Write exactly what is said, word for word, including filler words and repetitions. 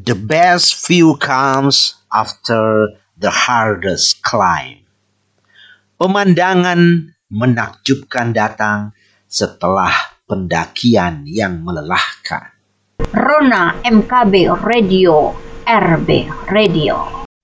The best view comes after the hardest climb. Pemandangan menakjubkan datang setelah pendakian yang melelahkan. Rona M K B Radio, R B Radio.